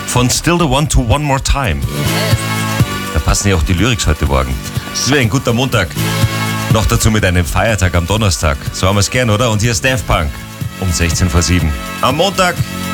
Von Still the One to One More Time. Da passen ja auch die Lyrics heute Morgen. Das wäre ein guter Montag. Noch dazu mit einem Feiertag am Donnerstag. So haben wir es gern, oder? Und hier ist Daft Punk um 16:07 am Montag.